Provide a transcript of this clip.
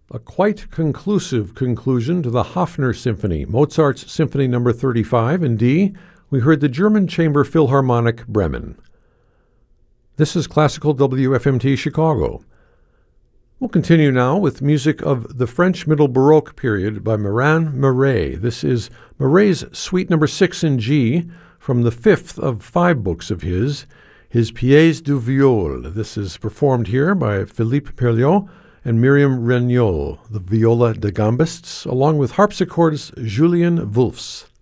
A quite conclusive conclusion to the Hafner Symphony, Mozart's Symphony No. 35 in D. We heard the German Chamber Philharmonic Bremen. This is Classical WFMT Chicago. We'll continue now with music of the French Middle Baroque period by Marin Marais. This is Marais' Suite No. 6 in G from the fifth of 5 books of his Pièces du Viol. This is performed here by Philippe Perliot and Miriam Regnault, the viola da gambistes, along with harpsichordist Julien Wolfs.